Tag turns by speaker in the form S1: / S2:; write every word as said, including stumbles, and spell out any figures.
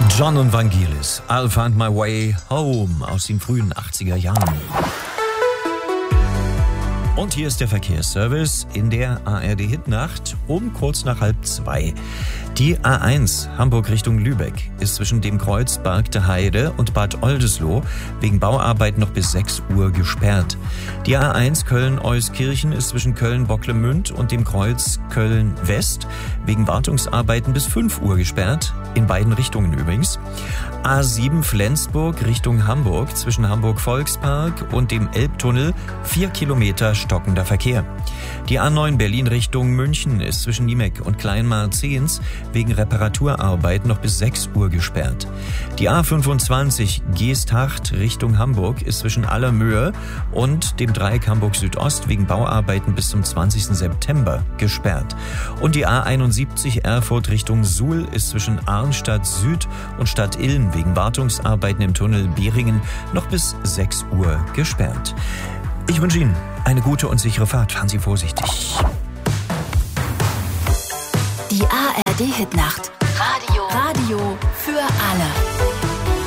S1: John und Vangelis, I'll Find My Way Home aus den frühen achtziger Jahren. Und hier ist der Verkehrsservice in der A R D-Hitnacht um kurz nach halb zwei. Die A eins Hamburg Richtung Lübeck ist zwischen dem Kreuz Bargte Heide und Bad Oldesloe wegen Bauarbeiten noch bis sechs Uhr gesperrt. Die A eins Köln-Euskirchen ist zwischen Köln-Bocklemünd und dem Kreuz Köln-West wegen Wartungsarbeiten bis fünf Uhr gesperrt, in beiden Richtungen übrigens. A sieben Flensburg Richtung Hamburg zwischen Hamburg-Volkspark und dem Elbtunnel vier Kilometer stockender Verkehr. Die A neun Berlin Richtung München ist zwischen Niemek und Kleinmarzehns wegen Reparaturarbeiten noch bis sechs Uhr gesperrt. Die A fünfundzwanzig Geesthacht Richtung Hamburg ist zwischen Allermöhe und dem Dreieck Hamburg Südost wegen Bauarbeiten bis zum zwanzigsten September gesperrt. Und die A einundsiebzig Erfurt Richtung Suhl ist zwischen Arnstadt Süd und Stadt Ilm wegen Wartungsarbeiten im Tunnel Beringen noch bis sechs Uhr gesperrt. Ich wünsche Ihnen eine gute und sichere Fahrt. Fahren Sie vorsichtig.
S2: Die A R D-Hitnacht. Radio. Radio für alle.